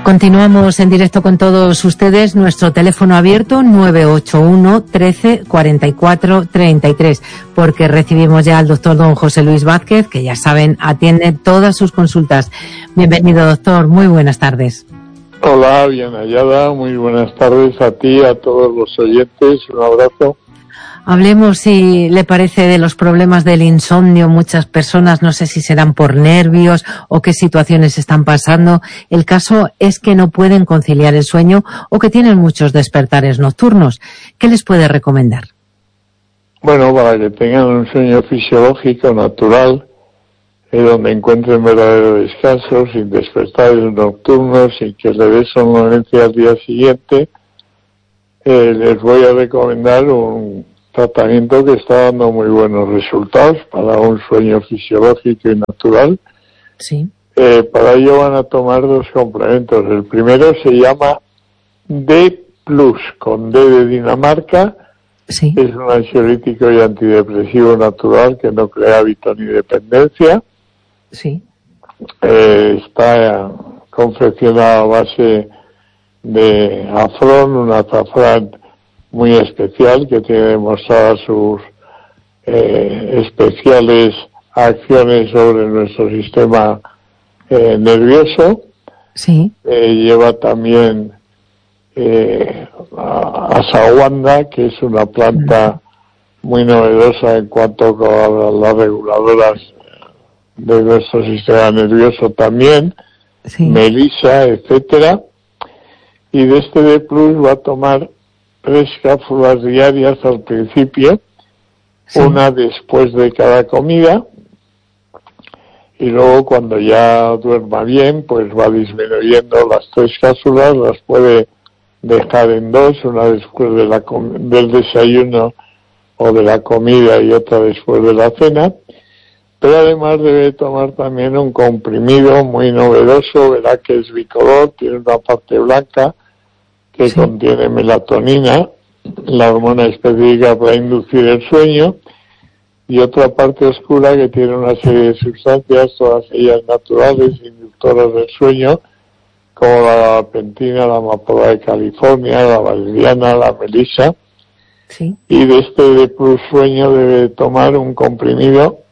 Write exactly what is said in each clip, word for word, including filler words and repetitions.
Continuamos en directo con todos ustedes. Nuestro teléfono abierto nueve ocho uno, trece, cuarenta y cuatro, treinta y tres, porque recibimos ya al doctor don José Luis Vázquez, que ya saben, atiende todas sus consultas. Bienvenido, doctor. Muy buenas tardes. Hola, bien hallada. Muy buenas tardes a ti, a todos los oyentes. Un abrazo. Hablemos, si le parece, de los problemas del insomnio. Muchas personas, no sé si serán por nervios o qué situaciones están pasando. El caso es que no pueden conciliar el sueño o que tienen muchos despertares nocturnos. ¿Qué les puede recomendar? Bueno, para que tengan un sueño fisiológico, natural, eh, donde encuentren verdadero descanso, sin despertares nocturnos, sin que le dé somnolencia al día siguiente, eh, les voy a recomendar un tratamiento que está dando muy buenos resultados para un sueño fisiológico y natural. Sí. Eh, para ello van a tomar dos complementos. El primero se llama D plus, con D de Dinamarca. Sí. Es un ansiolítico y antidepresivo natural que no crea hábito ni dependencia. Sí. Eh, está confeccionado a base de afrón, un azafrán muy especial que tiene demostradas sus eh, especiales acciones sobre nuestro sistema eh, nervioso. Sí. Eh, lleva también eh, ashwagandha, que es una planta muy novedosa en cuanto a las reguladoras de nuestro sistema nervioso también, Sí. melisa, etcétera. Y de este D plus va a tomar tres cápsulas diarias al principio, sí. Una después de cada comida, y luego cuando ya duerma bien, pues va disminuyendo las tres cápsulas, las puede dejar en dos, una después de la com- del desayuno o de la comida y otra después de la cena. Pero además debe tomar también un comprimido muy novedoso, verá que es bicolor, tiene una parte blanca que sí. Contiene melatonina, la hormona específica para inducir el sueño, y otra parte oscura que tiene una serie de sustancias, todas ellas naturales, inductoras del sueño, como la gabapentina, la amapola de California, la valeriana, la melisa. Sí. Y de este D plus sueño debe tomar un comprimido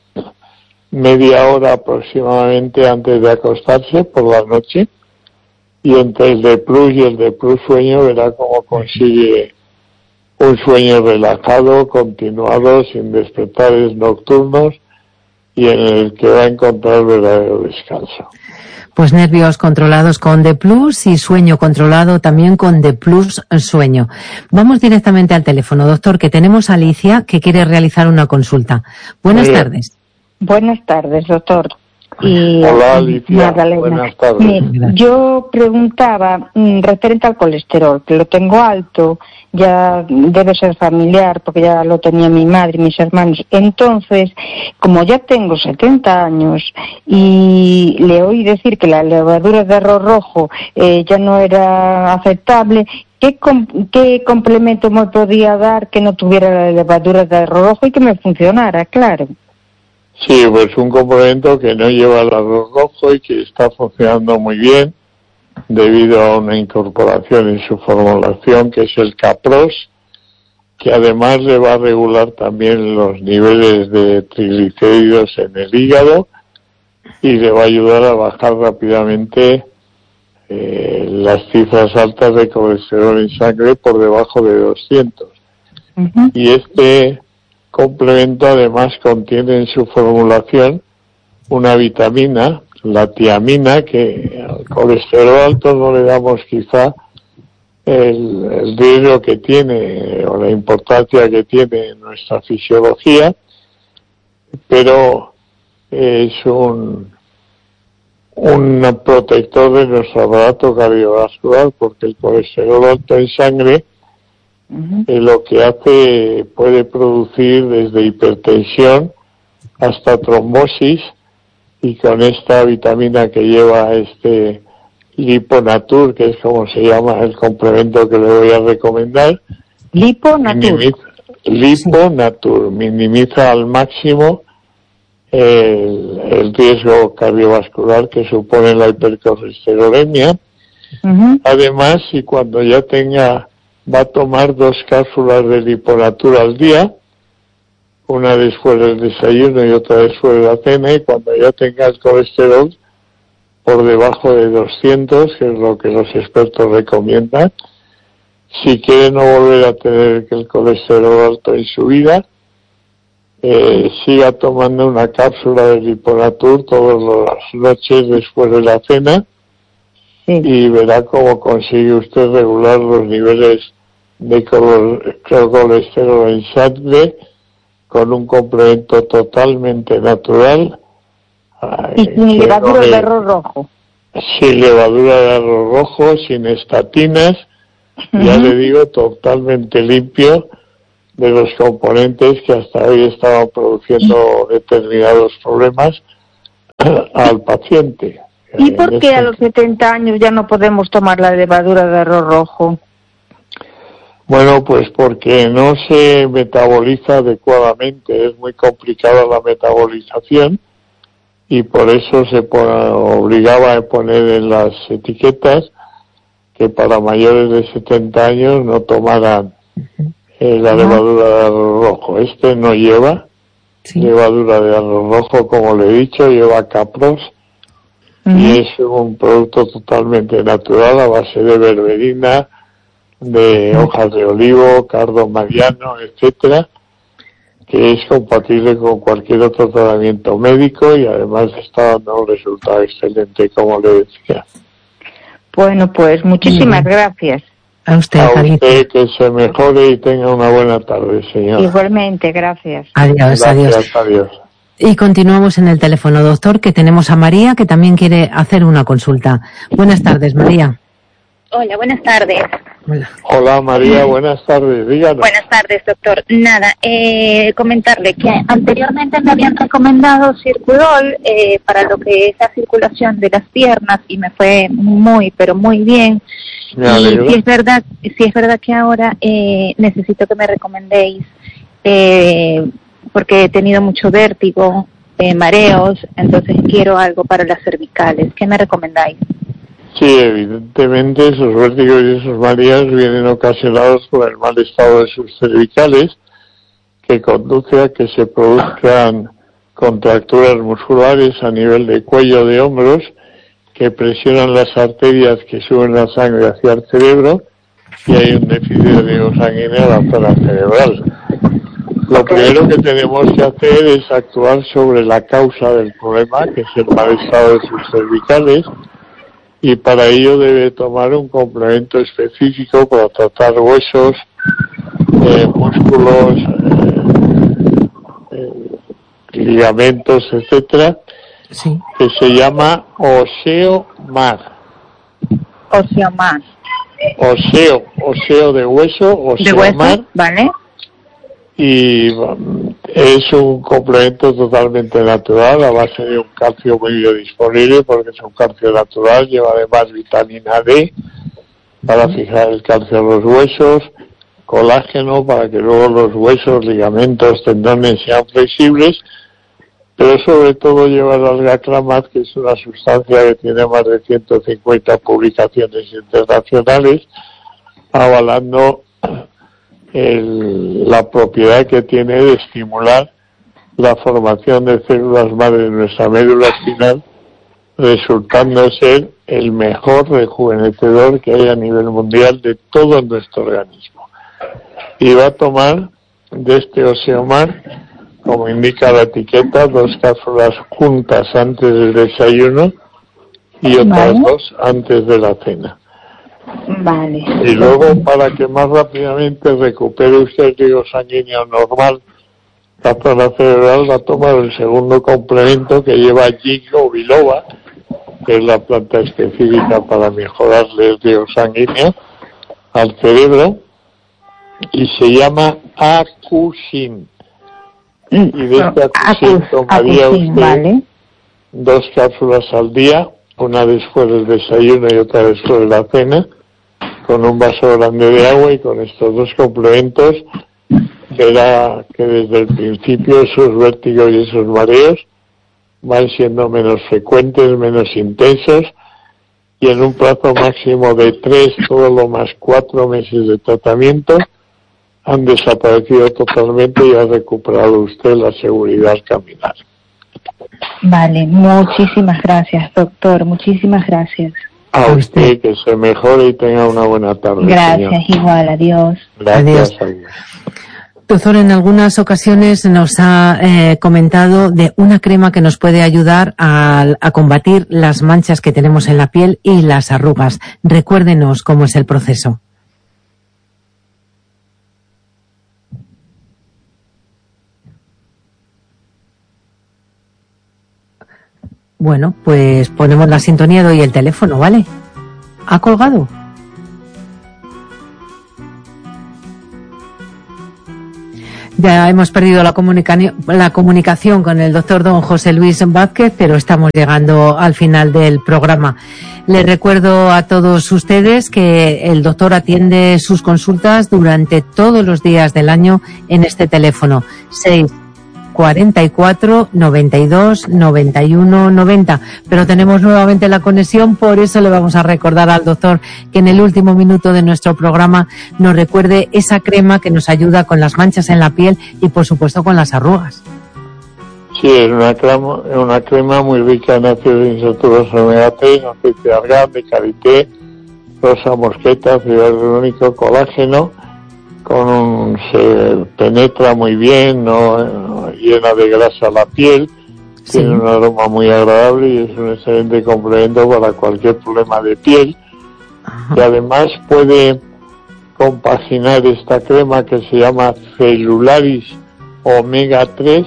media hora aproximadamente antes de acostarse por la noche. Y entre el D plus y el D plus sueño verá cómo consigue un sueño relajado, continuado, sin despertares nocturnos, y en el que va a encontrar verdadero descanso. Pues nervios controlados con D plus y sueño controlado también con D plus sueño. Vamos directamente al teléfono, doctor, que tenemos a Alicia que quiere realizar una consulta. Buenas tardes. Buenas tardes, doctor. Y, Hola, Alicia. Magdalena. Buenas tardes. Mira, yo preguntaba mm, referente al colesterol, que lo tengo alto, ya debe ser familiar, porque ya lo tenía mi madre y mis hermanos. Entonces, como ya tengo setenta años y le oí decir que la levadura de arroz rojo eh, ya no era aceptable, ¿qué, com- ¿qué complemento me podía dar que no tuviera la levadura de arroz rojo y que me funcionara? Claro. Sí, pues un complemento que no lleva el arroz rojo y que está funcionando muy bien debido a una incorporación en su formulación que es el Capros, que además le va a regular también los niveles de triglicéridos en el hígado y le va a ayudar a bajar rápidamente eh, las cifras altas de colesterol en sangre por debajo de doscientos. Uh-huh. Y este complemento además contiene en su formulación una vitamina, la tiamina, que al colesterol alto no le damos quizá el, el riesgo que tiene o la importancia que tiene en nuestra fisiología, pero es un, un protector de nuestro aparato cardiovascular, porque el colesterol alto en sangre Uh-huh. Eh, lo que hace puede producir desde hipertensión hasta trombosis, y con esta vitamina que lleva este Liponatur, que es como se llama el complemento que le voy a recomendar, Liponatur, minimiza, Liponatur minimiza al máximo el, el riesgo cardiovascular que supone la hipercolesterolemia, Uh-huh. Además, y cuando ya tenga, va a tomar dos cápsulas de liponatura al día, una después del desayuno y otra después de la cena, y cuando ya tenga el colesterol por debajo de doscientos, que es lo que los expertos recomiendan, si quiere no volver a tener el colesterol alto en su vida, eh, siga tomando una cápsula de Liponatur todas las noches después de la cena, sí. Y verá cómo consigue usted regular los niveles de colesterol en sangre con un complemento totalmente natural. Y sin levadura de arroz rojo. Sin levadura de arroz rojo, sin estatinas, uh-huh. Ya le digo, totalmente limpio de los componentes que hasta hoy estaban produciendo determinados problemas al paciente. ¿Y por qué a los setenta años ya no podemos tomar la levadura de arroz rojo? Bueno, pues porque no se metaboliza adecuadamente, es muy complicada la metabolización y por eso se obligaba a poner en las etiquetas que para mayores de setenta años no tomaran eh, la levadura de arroz rojo. Este no lleva sí. levadura de arroz rojo, como le he dicho, lleva capros uh-huh. y es un producto totalmente natural a base de berberina, de hojas de olivo, cardo mariano, etcétera, que es compatible con cualquier otro tratamiento médico y además está dando un resultado excelente, como le decía. Bueno, pues muchísimas Bien. gracias. A usted, a usted que se mejore y tenga una buena tarde, señor. Igualmente, gracias. Adiós, gracias, adiós. adiós. Y continuamos en el teléfono, doctor, que tenemos a María, que también quiere hacer una consulta. Buenas tardes, María. Hola, buenas tardes. Hola, Hola María, buenas tardes, díganos. Buenas tardes, doctor. Nada, eh, comentarle que anteriormente me habían recomendado Circudol eh, para lo que es la circulación de las piernas y me fue muy, pero muy bien. Me y si es verdad, si es verdad que ahora eh, necesito que me recomendéis, eh, porque he tenido mucho vértigo, eh, mareos, entonces quiero algo para las cervicales. ¿Qué me recomendáis? Sí, evidentemente esos vértigos y esos mareos vienen ocasionados por el mal estado de sus cervicales, que conduce a que se produzcan contracturas musculares a nivel de cuello, de hombros, que presionan las arterias que suben la sangre hacia el cerebro y hay un déficit de riego sanguíneo en la zona cerebral. Lo primero que tenemos que hacer es actuar sobre la causa del problema, que es el mal estado de sus cervicales, y para ello debe tomar un complemento específico para tratar huesos, eh, músculos, eh, eh, ligamentos, etcétera, sí. que se llama Oseomar. Oseomar. Oseo, oseo de hueso, Oseomar. De hueso, vale. Y um, es un complemento totalmente natural a base de un calcio muy biodisponible porque es un calcio natural, lleva además vitamina D para fijar el calcio en los huesos, colágeno para que luego los huesos, ligamentos, tendones sean flexibles, pero sobre todo lleva el alga-clamat, que es una sustancia que tiene más de ciento cincuenta publicaciones internacionales avalando El, la propiedad que tiene de estimular la formación de células madre de nuestra médula espinal, resultando ser el mejor rejuvenecedor que hay a nivel mundial de todo nuestro organismo. Y va a tomar de este Oseomar, como indica la etiqueta, dos cápsulas juntas antes del desayuno y otras ¿Vale? dos antes de la cena. Vale. Y luego, para que más rápidamente recupere usted el riego sanguíneo normal, la zona cerebral va a tomar el segundo complemento que lleva ginkgo biloba, que es la planta específica para mejorarle el riego sanguíneo al cerebro, y se llama Acusin. Y de este Acusin tomaría usted ¿vale? dos cápsulas al día, una después del desayuno y otra después de la cena, con un vaso grande de agua, y con estos dos complementos verá que desde el principio esos vértigos y esos mareos van siendo menos frecuentes, menos intensos, y en un plazo máximo de tres, todo lo más cuatro meses de tratamiento, han desaparecido totalmente y ha recuperado usted la seguridad al caminar. Vale, muchísimas gracias, doctor, muchísimas gracias. A usted, que se mejore y tenga una buena tarde. Gracias, señor. igual, adiós. Gracias. Adiós. Doctor, en algunas ocasiones nos ha eh, comentado de una crema que nos puede ayudar a, a combatir las manchas que tenemos en la piel y las arrugas. Recuérdenos cómo es el proceso. Bueno, pues ponemos la sintonía, doy el teléfono, ¿vale? ¿Ha colgado? Ya hemos perdido la, comunica- la comunicación con el doctor don José Luis Vázquez, pero estamos llegando al final del programa. Les recuerdo a todos ustedes que el doctor atiende sus consultas durante todos los días del año en este teléfono, seis cuarenta y cuatro, noventa y dos, noventa y uno, noventa. Pero tenemos nuevamente la conexión, por eso le vamos a recordar al doctor que en el último minuto de nuestro programa nos recuerde esa crema que nos ayuda con las manchas en la piel y por supuesto con las arrugas. Sí, es una crema, una crema muy rica en ácidos insaturado omega tres, aceite de argán, de karité, rosa mosqueta, ácido hialurónico, colágeno, con un, se penetra muy bien, no, no llena de grasa la piel, sí. Tiene un aroma muy agradable y es un excelente complemento para cualquier problema de piel. Ajá. Y además puede compaginar esta crema que se llama Celularis omega tres,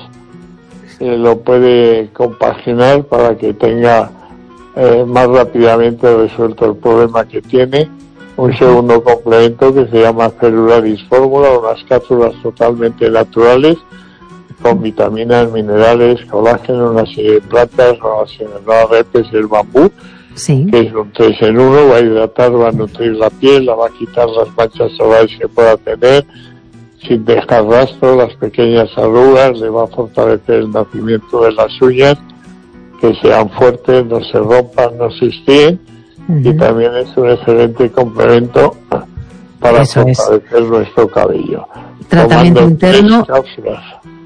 eh, lo puede compaginar para que tenga eh, más rápidamente resuelto el problema que tiene. Un segundo complemento que se llama Celularis Fórmula, unas cápsulas totalmente naturales con vitaminas, minerales, colágeno, una serie de plantas, la repes y el bambú, sí. Que es un tres en uno, va a hidratar, va a nutrir la piel, la va a quitar las manchas solares que pueda tener, sin dejar rastro, las pequeñas arrugas, le va a fortalecer el nacimiento de las uñas, que sean fuertes, no se rompan, no se estríen. Uh-huh. Y también es un excelente complemento para Eso fortalecer es. nuestro cabello. Tratamiento Tomando interno tres cápsulas,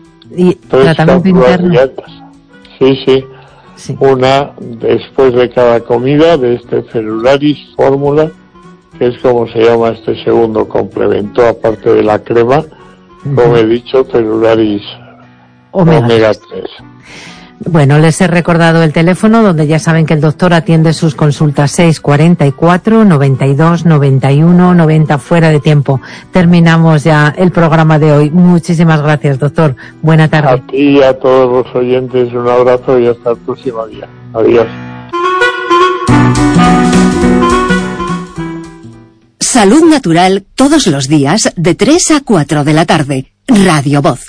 y tres tratamiento interno. Diarias. Sí, sí, sí. Una después de cada comida de este Celularis Fórmula, que es como se llama este segundo complemento, aparte de la crema, uh-huh. como he dicho, Celularis omega tres. Bueno, les he recordado el teléfono donde ya saben que el doctor atiende sus consultas seis cuarenta y cuatro, noventa y dos, noventa y uno, noventa fuera de tiempo. Terminamos ya el programa de hoy. Muchísimas gracias, doctor. Buena tarde. A ti y a todos los oyentes un abrazo y hasta el próximo día. Adiós. Salud Natural todos los días de tres a cuatro de la tarde. Radio Voz.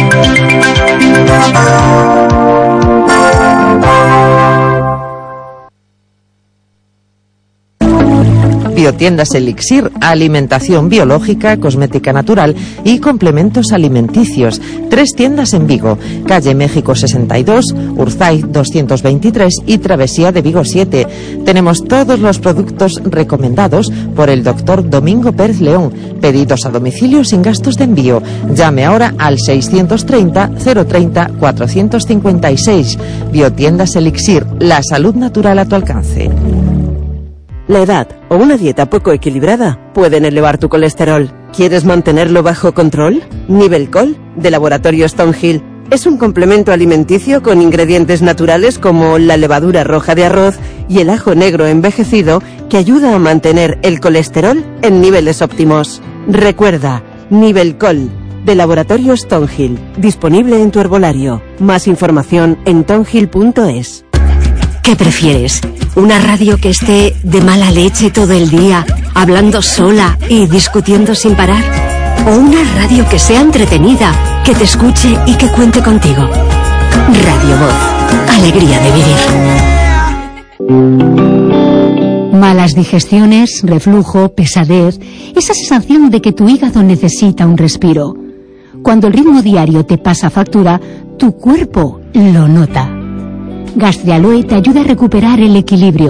Biotiendas Elixir, alimentación biológica, cosmética natural y complementos alimenticios. Tres tiendas en Vigo, calle México sesenta y dos, Urzaiz doscientos veintitrés y Travesía de Vigo siete. Tenemos todos los productos recomendados por el doctor Domingo Pérez León, pedidos a domicilio sin gastos de envío. Llame ahora al seiscientos treinta, cero treinta, cuatrocientos cincuenta y seis. Biotiendas Elixir, la salud natural a tu alcance. La edad o una dieta poco equilibrada pueden elevar tu colesterol. ¿Quieres mantenerlo bajo control? Nivelcol, de Laboratorio Stonehill, es un complemento alimenticio con ingredientes naturales como la levadura roja de arroz y el ajo negro envejecido que ayuda a mantener el colesterol en niveles óptimos. Recuerda, Nivelcol, de Laboratorio Stonehill, disponible en tu herbolario. Más información en tonhill punto es. ¿Qué prefieres? ¿Una radio que esté de mala leche todo el día, hablando sola y discutiendo sin parar? ¿O una radio que sea entretenida, que te escuche y que cuente contigo? Radio Voz. Alegría de vivir. Malas digestiones, reflujo, pesadez, esa sensación de que tu hígado necesita un respiro. Cuando el ritmo diario te pasa factura, tu cuerpo lo nota. Gastrialoe te ayuda a recuperar el equilibrio.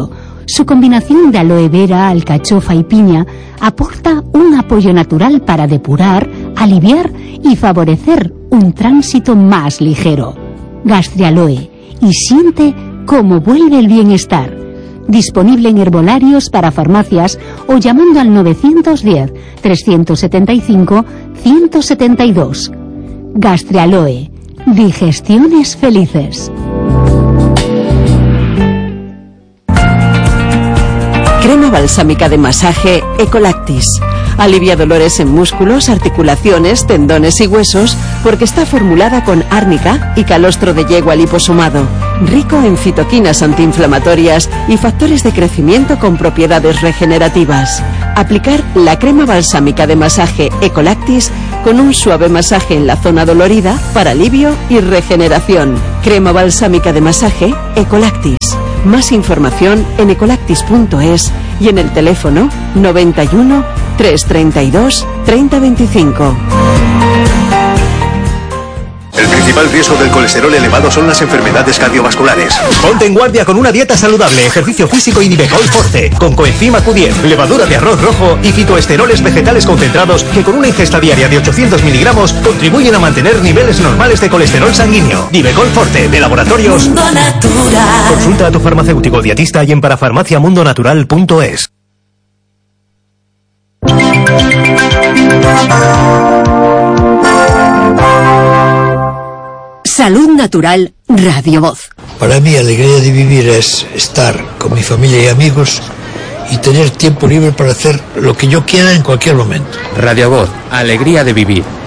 Su combinación de aloe vera, alcachofa y piña aporta un apoyo natural para depurar, aliviar y favorecer un tránsito más ligero. Gastrialoe, y siente cómo vuelve el bienestar. Disponible en herbolarios para farmacias o llamando al novecientos diez, trescientos setenta y cinco, ciento setenta y dos. Gastrialoe, digestiones felices. Crema balsámica de masaje Ecolactis. Alivia dolores en músculos, articulaciones, tendones y huesos porque está formulada con árnica y calostro de yegua liposomado. Rico en citoquinas antiinflamatorias y factores de crecimiento con propiedades regenerativas. Aplicar la crema balsámica de masaje Ecolactis con un suave masaje en la zona dolorida para alivio y regeneración. Crema balsámica de masaje Ecolactis. Más información en ecolactis punto es y en el teléfono noventa y uno, trescientos treinta y dos, treinta veinticinco. El principal riesgo del colesterol elevado son las enfermedades cardiovasculares. Ponte en guardia con una dieta saludable, ejercicio físico y Nivecol Forte, con coenzima Q diez, levadura de arroz rojo y fitoesteroles vegetales concentrados que con una ingesta diaria de ochocientos miligramos contribuyen a mantener niveles normales de colesterol sanguíneo. Nivecol Forte, de Laboratorios Mundo Natural. Consulta a tu farmacéutico dietista y en parafarmacia mundo natural punto es. Salud Natural, Radio Voz. Para mí, alegría de vivir es estar con mi familia y amigos y tener tiempo libre para hacer lo que yo quiera en cualquier momento. Radio Voz, alegría de vivir.